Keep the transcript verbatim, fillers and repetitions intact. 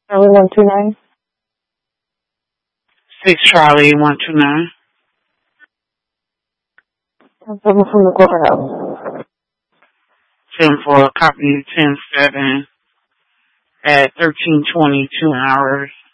Charlie one two nine. Six Charlie one two nine. Someone from the courthouse. Ten for copy ten seven at thirteen twenty two hours.